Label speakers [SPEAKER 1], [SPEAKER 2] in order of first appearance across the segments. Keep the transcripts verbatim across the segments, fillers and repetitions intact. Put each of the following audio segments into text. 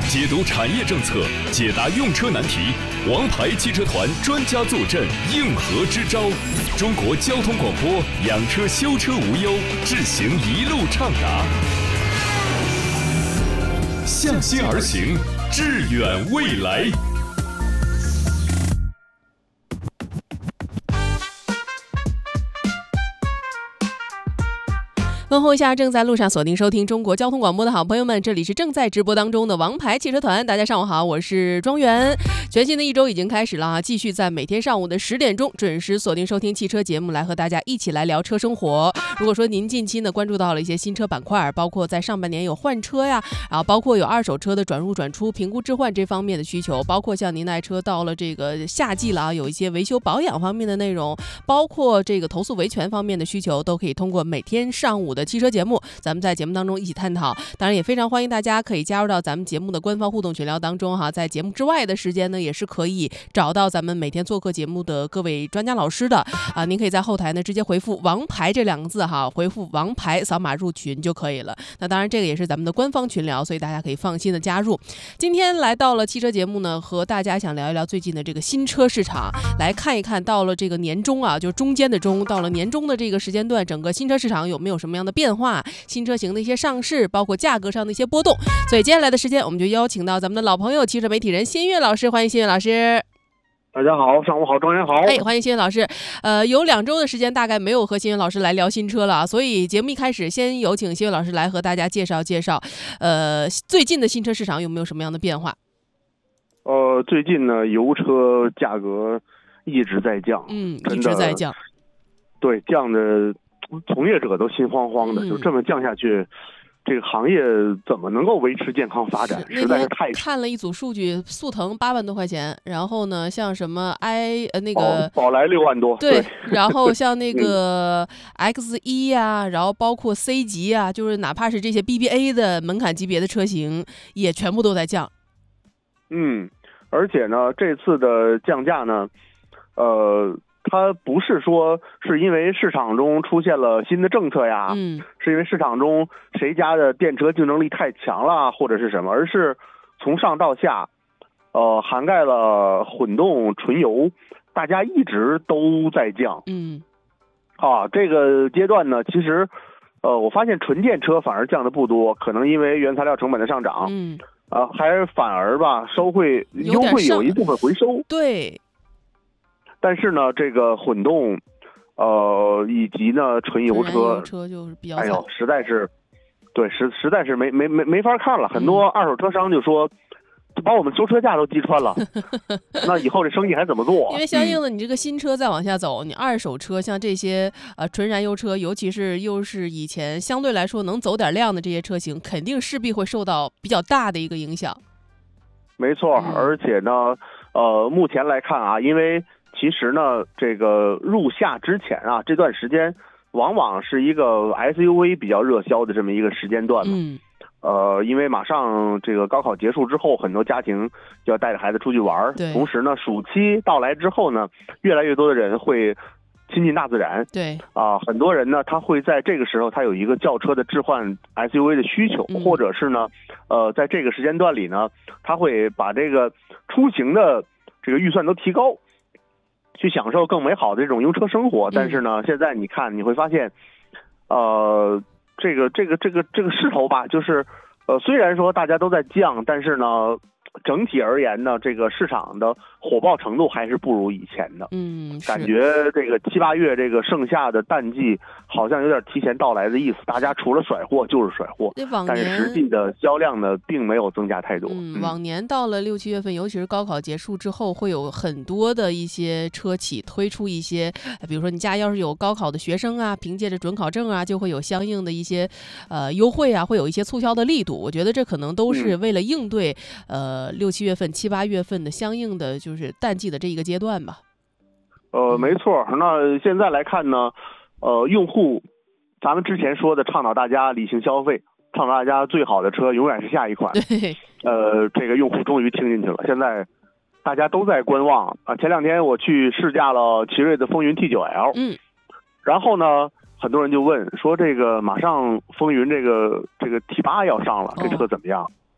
[SPEAKER 1] 解读产业政策，解答用车难题。王牌汽车团专家坐镇，应和支招。中国交通广播，养车修车无忧，智行一路畅达。向心而行，致远未来。
[SPEAKER 2] 问候一下正在路上锁定收听中国交通广播的好朋友们，这里是正在直播当中的王牌汽车团，大家上午好，我是庄园。全新的一周已经开始了啊，继续在每天上午的十点钟准时锁定收听汽车节目，来和大家一起来聊车生活。如果说您近期呢关注到了一些新车板块，包括在上半年有换车呀，然后包括有二手车的转入转出、评估置换这方面的需求，包括像您的爱车到了这个夏季了啊，有一些维修保养方面的内容，包括这个投诉维权方面的需求，都可以通过每天上午的汽车节目，咱们在节目当中一起探讨。当然也非常欢迎大家可以加入到咱们节目的官方互动群聊当中哈，在节目之外的时间呢，也是可以找到咱们每天做客节目的各位专家老师的啊。您可以在后台呢直接回复王牌这两个字哈，回复王牌扫码入群就可以了。那当然这个也是咱们的官方群聊，所以大家可以放心的加入。今天来到了汽车节目呢，和大家想聊一聊最近的这个新车市场，来看一看到了这个年终啊，就中间的中，到了年终的这个时间段，整个新车市场有没有什么样的变化，新车型的一些上市，包括价格上的一些波动。所以接下来的时间我们就邀请到咱们的老朋友汽车媒体人新月老师，欢迎新月老师。
[SPEAKER 3] 大家好，上午好，庄园好。
[SPEAKER 2] 哎，欢迎新月老师。呃，有两周的时间大概没有和新月老师来聊新车了，所以节目一开始先有请新月老师来和大家介绍介绍，呃，最近的新车市场有没有什么样的变化？
[SPEAKER 3] 呃，最近呢，油车价格一直在降，
[SPEAKER 2] 嗯，一直在降。
[SPEAKER 3] 对，降的从业者都心慌慌的，嗯、就这么降下去。这个行业怎么能够维持健康发展？实在是太
[SPEAKER 2] 看了一组数据，速腾八万多块钱，然后呢，像什么 i 呃那个
[SPEAKER 3] 宝来六万多，
[SPEAKER 2] 对，然后像那个 X 一 呀、啊，然后包括 C 级啊，就是哪怕是这些 B B A 的门槛级别的车型，也全部都在降。
[SPEAKER 3] 嗯，而且呢，这次的降价呢，呃。它不是说是因为市场中出现了新的政策呀，
[SPEAKER 2] 嗯，
[SPEAKER 3] 是因为市场中谁家的电车竞争力太强了，或者是什么，而是从上到下，呃，涵盖了混动、纯油，大家一直都在降，
[SPEAKER 2] 嗯，
[SPEAKER 3] 啊，这个阶段呢，其实，呃，我发现纯电车反而降的不多，可能因为原材料成本的上涨，
[SPEAKER 2] 嗯，
[SPEAKER 3] 啊，还反而吧，收惠优惠有一部分回收，
[SPEAKER 2] 对。
[SPEAKER 3] 但是呢，这个混动，呃，以及呢纯油车，
[SPEAKER 2] 油车就是比较惨，
[SPEAKER 3] 哎呦，实在是，对，实实在是没没没没法看了。很多二手车商就说，就把我们修车价都击穿了，那以后这生意还怎么做？
[SPEAKER 2] 因为相应的，你这个新车再往下走，嗯、你二手车像这些呃纯燃油车，尤其是又是以前相对来说能走点量的这些车型，肯定势必会受到比较大的一个影响。
[SPEAKER 3] 没错，
[SPEAKER 2] 嗯、
[SPEAKER 3] 而且呢，呃，目前来看啊，因为其实呢，这个入夏之前啊，这段时间往往是一个 S U V 比较热销的这么一个时间段嘛。
[SPEAKER 2] 嗯。
[SPEAKER 3] 呃，因为马上这个高考结束之后，很多家庭就要带着孩子出去玩，同时呢，暑期到来之后呢，越来越多的人会亲近大自然。
[SPEAKER 2] 对。
[SPEAKER 3] 啊、呃，很多人呢，他会在这个时候，他有一个轿车的置换 S U V 的需求，
[SPEAKER 2] 嗯、
[SPEAKER 3] 或者是呢，呃，在这个时间段里呢，他会把这个出行的这个预算都提高。去享受更美好的这种油车生活，但是呢，现在你看你会发现，呃，这个这个这个这个势头吧，就是，呃，虽然说大家都在降，但是呢，整体而言呢，这个市场的火爆程度还是不如以前的。
[SPEAKER 2] 嗯，
[SPEAKER 3] 感觉这个七八月这个盛夏的淡季好像有点提前到来的意思，大家除了甩货就是甩货，但是实际的销量呢并没有增加太多。
[SPEAKER 2] 嗯，嗯往年到了六七月份，尤其是高考结束之后，会有很多的一些车企推出一些，比如说你家要是有高考的学生啊，凭借着准考证啊，就会有相应的一些呃优惠啊，会有一些促销的力度。我觉得这可能都是为了应对、嗯、呃六七月份、七八月份的相应的就是淡季的这一个阶段吧。
[SPEAKER 3] 呃，没错。那现在来看呢，呃，用户，咱们之前说的倡导大家理性消费，倡导大家最好的车永远是下一款。
[SPEAKER 2] 对。
[SPEAKER 3] 呃，这个用户终于听进去了。现在大家都在观望啊。前两天我去试驾了奇瑞的风云 T 九 L，
[SPEAKER 2] 嗯，
[SPEAKER 3] 然后呢，很多人就问说，这个马上风云这个这个 T 八要上了，这车怎么样？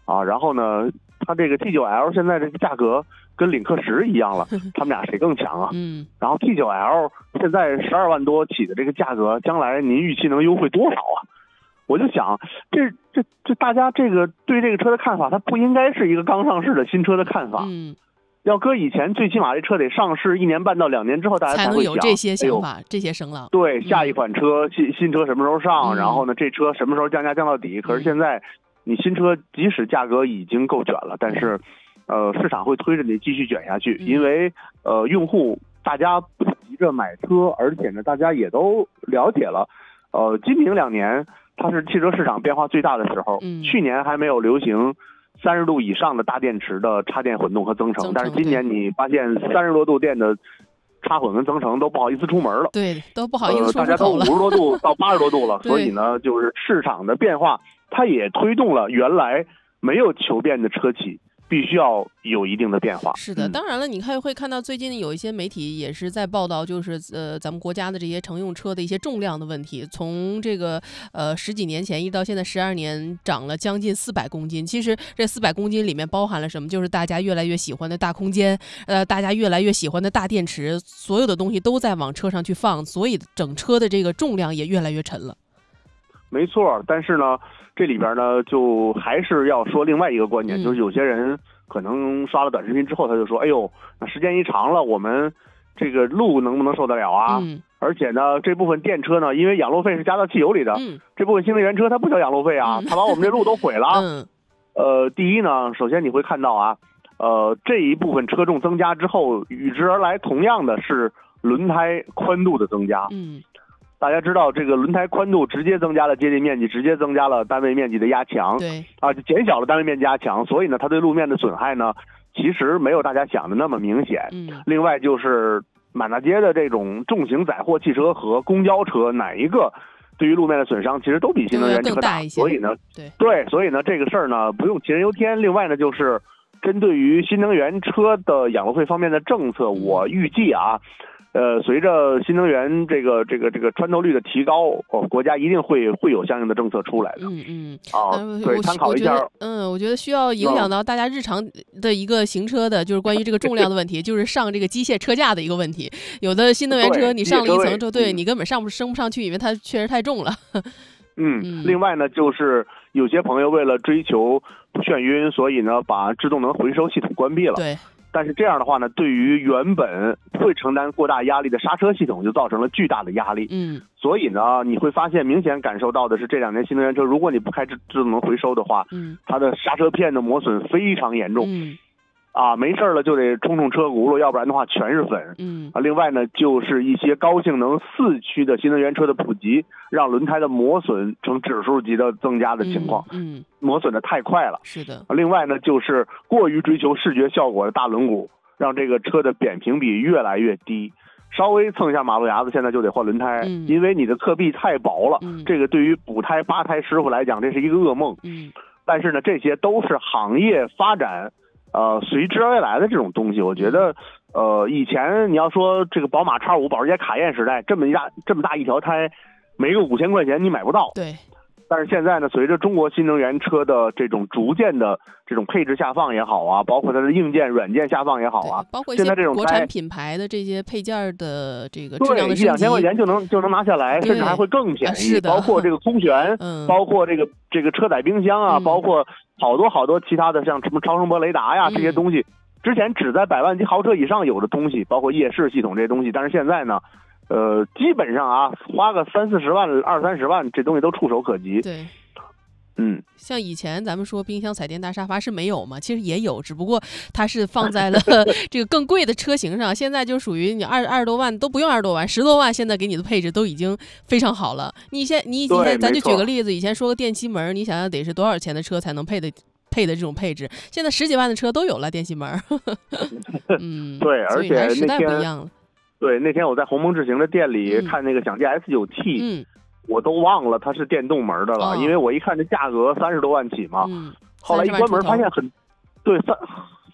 [SPEAKER 3] 啊，然后呢，它这个 T 九 L 现在这个价格跟领克十一样了，他们俩谁更强啊？
[SPEAKER 2] 嗯，
[SPEAKER 3] 然后 T 九 L 现在十二万多起的这个价格，将来您预期能优惠多少啊？我就想，这这这大家这个对这个车的看法，它不应该是一个刚上市的新车的看法。
[SPEAKER 2] 嗯，
[SPEAKER 3] 要搁以前，最起码这车得上市一年半到两年之后，大家
[SPEAKER 2] 才能
[SPEAKER 3] 会想
[SPEAKER 2] 有这些想法、
[SPEAKER 3] 哎、
[SPEAKER 2] 这些声浪。
[SPEAKER 3] 对，下一款车、嗯、新新车什么时候上、
[SPEAKER 2] 嗯？
[SPEAKER 3] 然后呢，这车什么时候降价降到底？可是现在，你新车即使价格已经够卷了，但是，呃，市场会推着你继续卷下去，因为呃，用户大家不急着买车，而且呢，大家也都了解了，呃，今明两年。它是汽车市场变化最大的时候，
[SPEAKER 2] 嗯、
[SPEAKER 3] 去年还没有流行三十度以上的大电池的插电混动和增程，
[SPEAKER 2] 增程
[SPEAKER 3] 但是今年你发现三十多度电的插混跟增程都不好意思出门了，
[SPEAKER 2] 对，都不好意思说
[SPEAKER 3] 出口了、呃、大家都五十多度到八十多度了，所以呢，就是市场的变化，它也推动了原来没有求变的车企。必须要有一定的变化。
[SPEAKER 2] 是的，当然了，你看会看到最近有一些媒体也是在报道，就是呃咱们国家的这些乘用车的一些重量的问题，从这个呃十几年前一直到现在十二年，涨了将近四百公斤。其实这四百公斤里面包含了什么？就是大家越来越喜欢的大空间，呃，大家越来越喜欢的大电池，所有的东西都在往车上去放，所以整车的这个重量也越来越沉了。
[SPEAKER 3] 没错，但是呢。这里边呢，就还是要说另外一个观点，
[SPEAKER 2] 嗯、
[SPEAKER 3] 就是有些人可能刷了短视频之后，他就说：“哎呦，那时间一长了，我们这个路能不能受得了啊？”
[SPEAKER 2] 嗯、
[SPEAKER 3] 而且呢，这部分电车呢，因为养路费是加到汽油里的，
[SPEAKER 2] 嗯、
[SPEAKER 3] 这部分新能源车它不交养路费啊，它把我们这路都毁了。
[SPEAKER 2] 嗯、
[SPEAKER 3] 呃，第一呢，首先你会看到啊，呃，这一部分车重增加之后，与之而来同样的是轮胎宽度的增加。
[SPEAKER 2] 嗯。
[SPEAKER 3] 大家知道，这个轮胎宽度直接增加了接地面积，直接增加了单位面积的压强，
[SPEAKER 2] 对
[SPEAKER 3] 啊，就减小了单位面积压强，所以呢，它对路面的损害呢，其实没有大家想的那么明显。
[SPEAKER 2] 嗯，
[SPEAKER 3] 另外就是满大街的这种重型载货汽车和公交车，哪一个对于路面的损伤其实都比新能源车大，所以呢，
[SPEAKER 2] 对
[SPEAKER 3] 对，所以呢，这个事儿呢不用杞人忧天。另外呢，就是针对于新能源车的养路费方面的政策，我预计啊。呃，随着新能源这个这个这个穿透率的提高，哦，国家一定会会有相应的政策出来的。
[SPEAKER 2] 嗯嗯，
[SPEAKER 3] 啊，
[SPEAKER 2] 呃、
[SPEAKER 3] 对，参考一下。
[SPEAKER 2] 嗯，我觉得需要影响到大家日常的一个行车的，就是关于这个重量的问题，就是上这个机械车架的一个问题。有的新能源车你上了一层之后，对你根本上不升不上去，因为它确实太重了。
[SPEAKER 3] 嗯，嗯另外呢，就是有些朋友为了追求不眩晕，所以呢把制动能回收系统关闭了。
[SPEAKER 2] 对。
[SPEAKER 3] 但是这样的话呢，对于原本会承担过大压力的刹车系统就造成了巨大的压力。
[SPEAKER 2] 嗯，
[SPEAKER 3] 所以呢，你会发现明显感受到的是，这两年新能源车，如果你不开制制动能回收的话，
[SPEAKER 2] 嗯，
[SPEAKER 3] 它的刹车片的磨损非常严重。
[SPEAKER 2] 嗯，
[SPEAKER 3] 啊，没事了就得冲冲车轱辘，要不然的话全是粉。
[SPEAKER 2] 嗯，
[SPEAKER 3] 啊，另外呢，就是一些高性能四驱的新能源车的普及，让轮胎的磨损呈指数级的增加的情况。
[SPEAKER 2] 嗯，嗯
[SPEAKER 3] 磨损的太快了。
[SPEAKER 2] 是的。
[SPEAKER 3] 另外呢，就是过于追求视觉效果的大轮毂，让这个车的扁平比越来越低。稍微蹭一下马路牙子，现在就得换轮胎，
[SPEAKER 2] 嗯、
[SPEAKER 3] 因为你的侧壁太薄了。
[SPEAKER 2] 嗯、
[SPEAKER 3] 这个对于补胎、扒胎师傅来讲，这是一个噩梦。
[SPEAKER 2] 嗯，
[SPEAKER 3] 但是呢，这些都是行业发展。呃，随之而来的这种东西，我觉得，呃，以前你要说这个宝马 X 五、保时捷卡宴时代，这么一大这么大一条胎，没个五千块钱你买不到。
[SPEAKER 2] 对。
[SPEAKER 3] 但是现在呢，随着中国新能源车的这种逐渐的这种配置下放也好啊，包括它的硬件、软件下放也好啊，
[SPEAKER 2] 包括
[SPEAKER 3] 现在这种
[SPEAKER 2] 国产品牌的这些配件的这个质量的升级，
[SPEAKER 3] 对，一两千块钱就能就能拿下来，甚至还会更便宜。
[SPEAKER 2] 啊、是的，
[SPEAKER 3] 包括这个空悬，
[SPEAKER 2] 嗯、
[SPEAKER 3] 包括这个这个车载冰箱啊，
[SPEAKER 2] 嗯、
[SPEAKER 3] 包括好多好多其他的，像什么超声波雷达呀、
[SPEAKER 2] 嗯、
[SPEAKER 3] 这些东西，之前只在百万级豪车以上有的东西，包括夜视系统这些东西，但是现在呢。呃，基本上啊，花个三四十万、二三十万，这东西都触手可及。
[SPEAKER 2] 对，
[SPEAKER 3] 嗯，
[SPEAKER 2] 像以前咱们说冰箱、彩电、大沙发是没有嘛，其实也有，只不过它是放在了这个更贵的车型上。现在就属于你二二十多万都不用二十多万，十多万现在给你的配置都已经非常好了。你现你以前咱就举个例子，以前说个电气门，你想想得是多少钱的车才能配的？配的这种配置，现在十几万的车都有了电气门。嗯，
[SPEAKER 3] 对，而且
[SPEAKER 2] 时代不
[SPEAKER 3] 一
[SPEAKER 2] 样了。
[SPEAKER 3] 对，那天我在鸿蒙智行的店里看那个想借 S 九 T，
[SPEAKER 2] 嗯，
[SPEAKER 3] 我都忘了它是电动门的了，
[SPEAKER 2] 哦、
[SPEAKER 3] 因为我一看这价格三十多万起嘛，
[SPEAKER 2] 嗯，
[SPEAKER 3] 后来一关门发现很，对三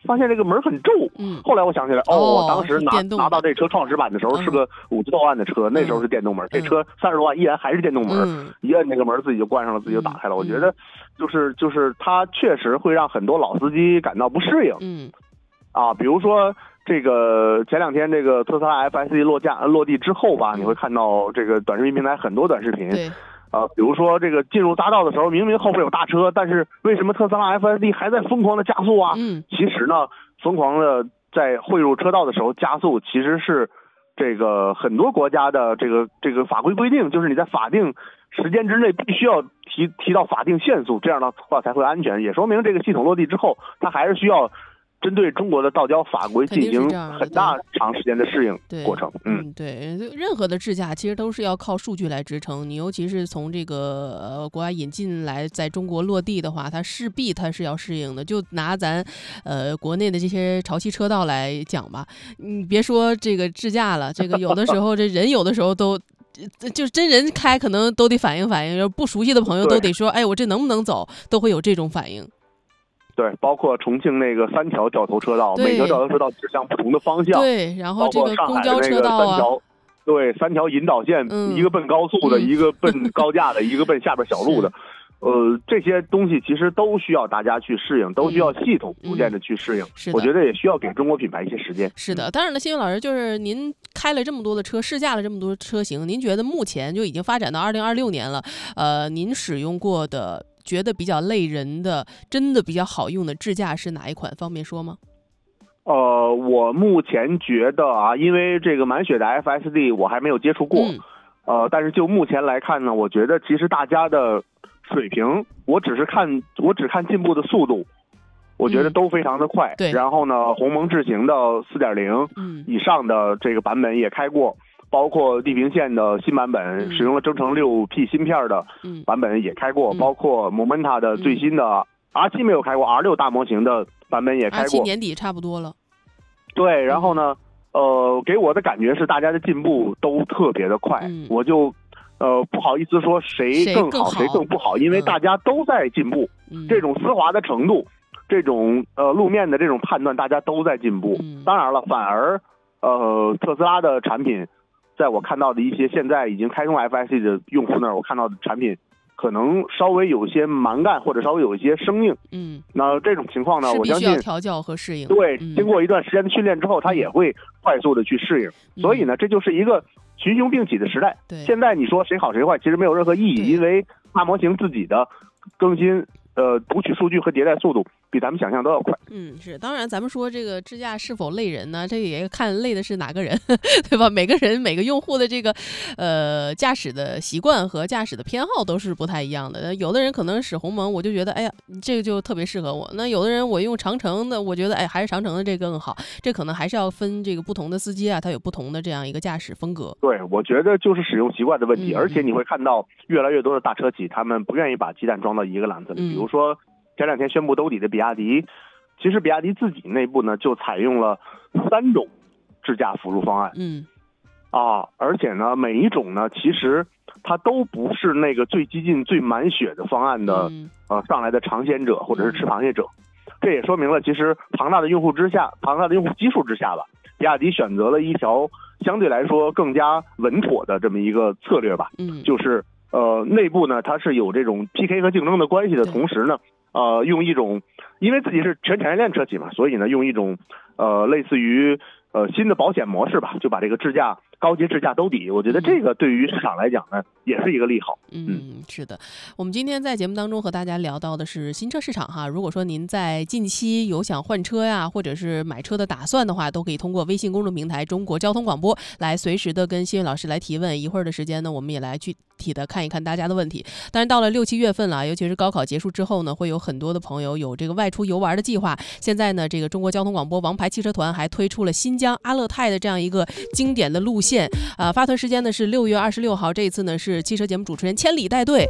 [SPEAKER 3] 发现这个门很皱。
[SPEAKER 2] 嗯，
[SPEAKER 3] 后来我想起来，哦，
[SPEAKER 2] 哦
[SPEAKER 3] 我当时拿拿到这车创始版的时候是个五十多万的车，嗯、那时候是电动门，嗯、这车三十多万依然还是电动门，嗯、一摁那个门自己就关上了，自己就打开了。嗯、我觉得就是就是它确实会让很多老司机感到不适应。
[SPEAKER 2] 嗯，
[SPEAKER 3] 啊，比如说。这个前两天这个特斯拉 F S D 落架落地之后吧，你会看到这个短视频平台很多短视频，
[SPEAKER 2] 对，
[SPEAKER 3] 呃，比如说这个进入匝道的时候，明明后边有大车，但是为什么特斯拉 F S D 还在疯狂的加速啊？
[SPEAKER 2] 嗯，
[SPEAKER 3] 其实呢，疯狂的在汇入车道的时候加速，其实是这个很多国家的这个这个法规规定，就是你在法定时间之内必须要提提到法定限速，这样的话才会安全。也说明这个系统落地之后，它还是需要。针对中国的道交法规进行很大长时间的适应过程。
[SPEAKER 2] 嗯，对，任何的智驾其实都是要靠数据来支撑。你尤其是从这个呃国外引进来，在中国落地的话，它势必它是要适应的。就拿咱呃国内的这些潮汐车道来讲吧，你别说这个智驾了，这个有的时候这人有的时候都。就真人开可能都得反应反应，不熟悉的朋友都得说，哎，我这能不能走，都会有这种反应。
[SPEAKER 3] 对，包括重庆那个三条掉头车道，每条掉头车道指向不同的方向。
[SPEAKER 2] 对，然后这个公交车道啊，
[SPEAKER 3] 对，三条引导线，嗯、一个奔高速的，嗯、一个奔高架的，一个奔下边小路的。呃，这些东西其实都需要大家去适应，都需要系统逐渐的去适应。
[SPEAKER 2] 嗯、
[SPEAKER 3] 我觉得也需要给中国品牌一些时间。
[SPEAKER 2] 是的，当然了，新闻老师，就是您开了这么多的车，试驾了这么多车型，您觉得目前就已经发展到二零二六年了，呃，您使用过的。觉得比较累人的，真的比较好用的智驾是哪一款？方便说吗？
[SPEAKER 3] 呃，我目前觉得啊，因为这个满血的 F S D 我还没有接触过，嗯、呃，但是就目前来看呢，我觉得其实大家的水平，我只是看我只看进步的速度，我觉得都非常的快。
[SPEAKER 2] 嗯、对。
[SPEAKER 3] 然后呢，鸿蒙智行的 四点零 以上的这个版本也开过。包括地平线的新版本，嗯、使用了增程 六 P 芯片的版本也开过，嗯、包括 Momenta 的最新的 R 七 没有开过 ，R 六 大模型的版本也开过。R 七
[SPEAKER 2] 年底差不多了。
[SPEAKER 3] 对，然后呢，呃，给我的感觉是大家的进步都特别的快，嗯、我就呃不好意思说谁更好谁更不好，因为大家都在进步，嗯、这种丝滑的程度，这种呃路面的这种判断，大家都在进步。
[SPEAKER 2] 嗯、
[SPEAKER 3] 当然了，反而呃特斯拉的产品。在我看到的一些现在已经开通 F S D 的用户那儿，我看到的产品可能稍微有些蛮干，或者稍微有一些生硬。
[SPEAKER 2] 嗯，
[SPEAKER 3] 那这种情况呢，我相信
[SPEAKER 2] 调教和适应。
[SPEAKER 3] 对，
[SPEAKER 2] 嗯、
[SPEAKER 3] 经过一段时间的训练之后，它也会快速的去适应。
[SPEAKER 2] 嗯、
[SPEAKER 3] 所以呢，这就是一个群雄并起的时代。
[SPEAKER 2] 对，
[SPEAKER 3] 现在你说谁好谁坏，其实没有任何意义，因为大模型自己的更新。呃，读取数据和迭代速度比咱们想象都要快。
[SPEAKER 2] 嗯，是，当然，咱们说这个智驾是否累人呢？这个也看累的是哪个人，对吧？每个人每个用户的这个呃驾驶的习惯和驾驶的偏好都是不太一样的。有的人可能使鸿蒙，我就觉得，哎呀，这个就特别适合我。那有的人我用长城的，我觉得，哎，还是长城的这个更好。这可能还是要分这个不同的司机啊，他有不同的这样一个驾驶风格。
[SPEAKER 3] 对，我觉得就是使用习惯的问题，
[SPEAKER 2] 嗯、
[SPEAKER 3] 而且你会看到越来越多的大车企，他们不愿意把鸡蛋装到一个篮子里，
[SPEAKER 2] 嗯、
[SPEAKER 3] 比如说。前两天宣布兜底的比亚迪，其实比亚迪自己内部呢就采用了三种智驾辅助方案，
[SPEAKER 2] 嗯，
[SPEAKER 3] 啊，而且呢每一种呢其实它都不是那个最激进、最满血的方案的、
[SPEAKER 2] 嗯、
[SPEAKER 3] 呃上来的尝鲜者或者是吃螃蟹者，这也说明了其实庞大的用户之下，庞大的用户基数之下吧，比亚迪选择了一条相对来说更加稳妥的这么一个策略吧，
[SPEAKER 2] 嗯，
[SPEAKER 3] 就是呃内部呢它是有这种 P K 和竞争的关系的同时呢。呃，用一种，因为自己是全产业链车企嘛，所以呢，用一种呃类似于呃新的保险模式吧，就把这个智驾高阶智驾兜底。我觉得这个对于市场来讲呢，也是一个利好。
[SPEAKER 2] 嗯，是的。我们今天在节目当中和大家聊到的是新车市场哈。如果说您在近期有想换车呀，或者是买车的打算的话，都可以通过微信公众平台中国交通广播来随时的跟新月老师来提问。一会儿的时间呢，我们也来具体的看一看大家的问题。当然，到了六七月份了，尤其是高考结束之后呢，会有很多的朋友有这个外出游玩的计划。现在呢，这个中国交通广播王牌汽车团还推出了新疆阿勒泰的这样一个经典的路线啊、呃，发团时间呢是六月二十六号。这一次呢是汽车节目主持人千里带队